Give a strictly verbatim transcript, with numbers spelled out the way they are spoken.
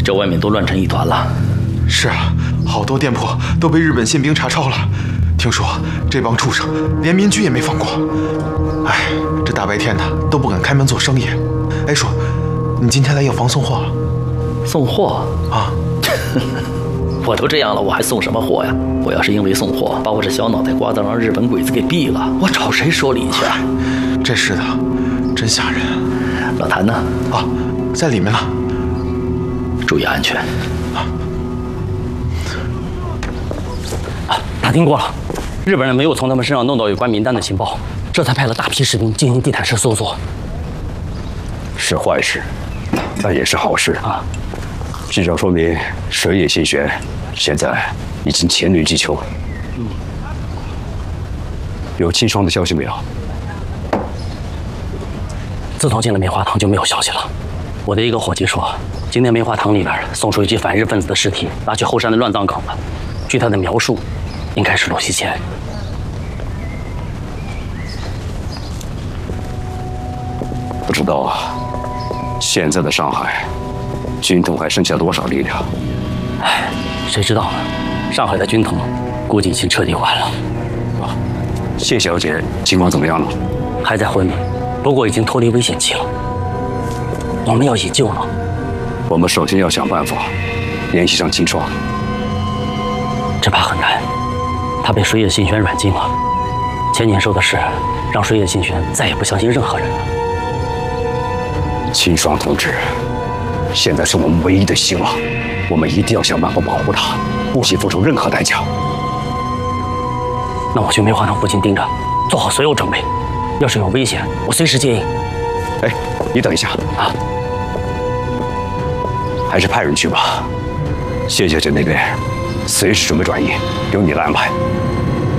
这外面都乱成一团了。 是啊，好多店铺都被日本宪兵查抄了。听说这帮畜生连民居也没放过。哎，这大白天的都不敢开门做生意。哎，叔，你今天来药房送货？ 送货啊？ 我都这样了，我还送什么货呀？我要是因为送货把我这小脑袋瓜子让日本鬼子给毙了，我找谁说理去啊？ 这是的，真吓人。 老谭呢？ 啊，在里面呢。 注意安全。 啊，打听过了，日本人没有从他们身上弄到有关名单的情报，这才派了大批士兵进行地毯式搜索。 是坏事，但也是好事啊。至少说明水野信玄现在已经黔驴技穷。嗯，有清霜的消息没有？ 自从进了棉花塘就没有消息了。我的一个伙计说，今天棉花塘里边送出一具反日分子的尸体，拉去后山的乱葬岗了。据他的描述，应该是陆西谦。 不知道啊，现在的上海，军统还剩下多少力量？ 哎，谁知道呢？上海的军统估计已经彻底完了。 啊，谢小姐情况怎么样了？ 还在昏迷，不过已经脱离危险期了。我们要营救呢。 我们首先要想办法联系上清霜。 这怕很难，他被水野信玄软禁了。前年说的是，让水野信玄再也不相信任何人了。 清霜同志，现在是我们唯一的希望，我们一定要想办法保护他，不惜付出任何代价。 那我去梅花塘附近盯着，做好所有准备。要是有危险，我随时接应。 哎，你等一下啊，还是派人去吧。谢小姐那边随时准备转移，由你来安排。